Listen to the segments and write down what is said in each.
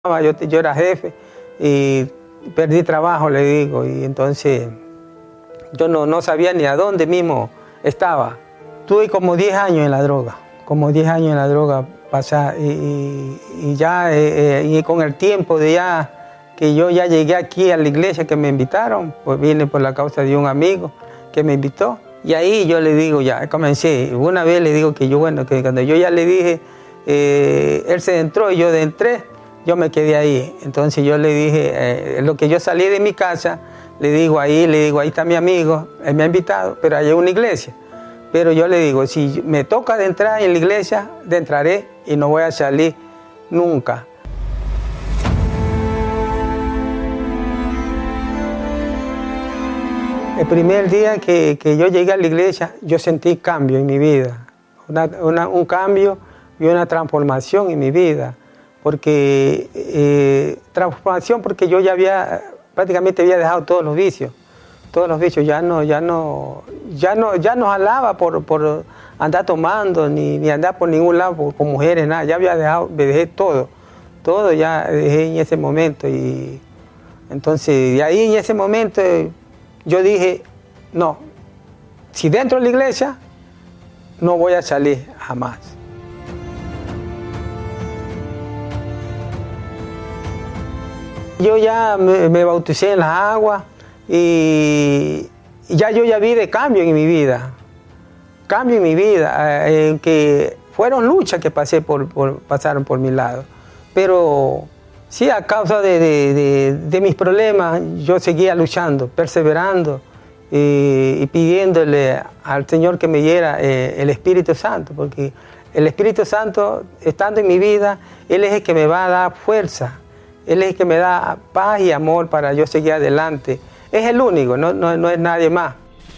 Yo era jefe y perdí trabajo, le digo, y entonces yo no sabía ni a dónde mismo estaba. Tuve como 10 años en la droga, pasar, y ya y con el tiempo de ya que yo ya llegué aquí a la iglesia que me invitaron, pues vine por la causa de un amigo que me invitó, y ahí yo le digo, ya comencé. Una vez le digo que que cuando yo ya le dije, él se entró y yo entré, yo me quedé ahí. Entonces yo le dije, lo que yo salí de mi casa, le digo, ahí está mi amigo, él me ha invitado, pero hay una iglesia. Pero yo le digo, si me toca de entrar en la iglesia, entraré y no voy a salir nunca. El primer día que yo llegué a la iglesia, yo sentí cambio en mi vida, un cambio y una transformación en mi vida. Transformación porque yo ya prácticamente había dejado todos los vicios, ya no jalaba por andar tomando, ni andar por ningún lado con mujeres, nada, ya había dejado, dejé todo ya dejé en ese momento. Y entonces de ahí en ese momento yo dije, no, si dentro de la iglesia no voy a salir jamás. Yo ya me bauticé en las aguas y yo ya vi de cambio en mi vida, que fueron luchas que pasaron por mi lado, pero sí, a causa de mis problemas yo seguía luchando, perseverando y pidiéndole al Señor que me diera el Espíritu Santo, porque el Espíritu Santo, estando en mi vida, Él es el que me va a dar fuerza. Él es el que me da paz y amor para yo seguir adelante. Es el único, no es nadie más.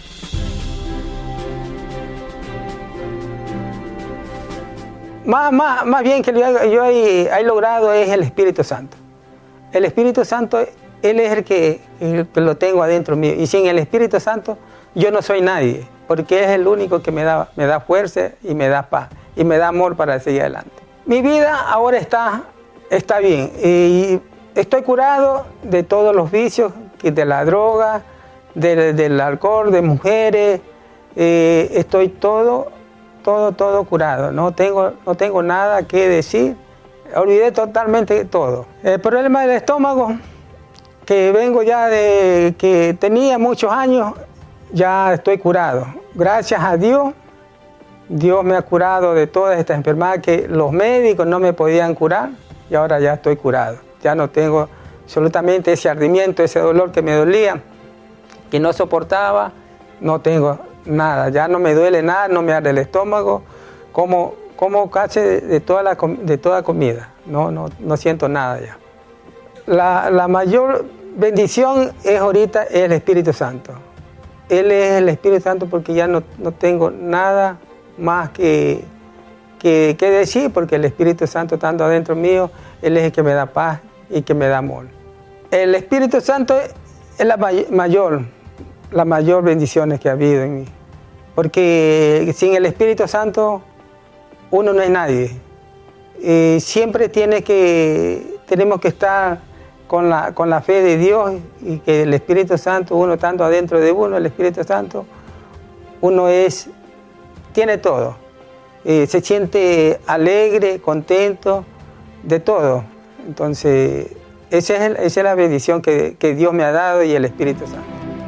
Más bien que yo he logrado es el Espíritu Santo. El Espíritu Santo, Él es el que lo tengo adentro mío. Y sin el Espíritu Santo, yo no soy nadie, porque es el único que me da fuerza y me da paz y me da amor para seguir adelante. Mi vida ahora está bien, y estoy curado de todos los vicios, de la droga, del alcohol, de mujeres, estoy todo curado, no tengo nada que decir, olvidé totalmente todo. El problema del estómago, que vengo ya de que tenía muchos años, ya estoy curado. Gracias a Dios, Dios me ha curado de todas estas enfermedades que los médicos no me podían curar. Y ahora ya estoy curado, ya no tengo absolutamente ese ardimiento, ese dolor que me dolía, que no soportaba, no tengo nada, ya no me duele nada, no me arde el estómago, como casi de toda comida, no siento nada ya. La mayor bendición ahorita es el Espíritu Santo. Él es el Espíritu Santo porque ya no tengo nada más que decir, porque el Espíritu Santo estando adentro mío, Él es el que me da paz y que me da amor. El Espíritu Santo es la mayor bendición que ha habido en mí, porque sin el Espíritu Santo uno no es nadie. Siempre tenemos que estar con la fe de Dios, y que el Espíritu Santo, uno estando adentro de uno, el Espíritu Santo, uno tiene todo. Se siente alegre, contento, de todo. Entonces, esa es la bendición que Dios me ha dado, y el Espíritu Santo.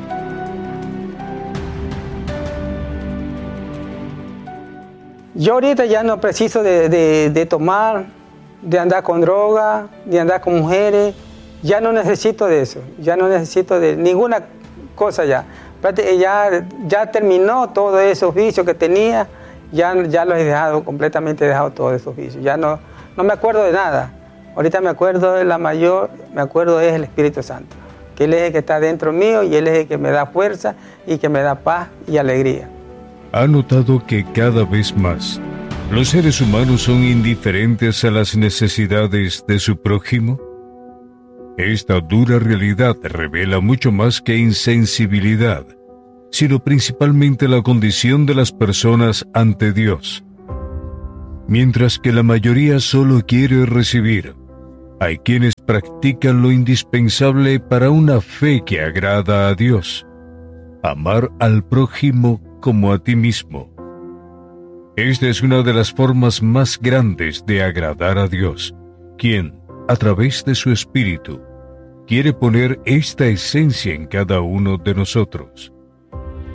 Yo ahorita ya no preciso de tomar, de andar con droga, de andar con mujeres. Ya no necesito de eso, ya no necesito de ninguna cosa ya. Ya terminó todos esos vicios que tenía. Ya los he dejado, completamente he dejado todos esos vicios. Ya no me acuerdo de nada. Ahorita me acuerdo es el Espíritu Santo, que Él es el que está dentro mío, y Él es el que me da fuerza y que me da paz y alegría. ¿Ha notado que cada vez más los seres humanos son indiferentes a las necesidades de su prójimo? Esta dura realidad revela mucho más que insensibilidad, sino principalmente la condición de las personas ante Dios. Mientras que la mayoría solo quiere recibir, Hay quienes practican lo indispensable para una fe que agrada a Dios: amar al prójimo como a ti mismo. Esta es una de las formas más grandes de agradar a Dios, quien, a través de su Espíritu, quiere poner esta esencia en cada uno de nosotros.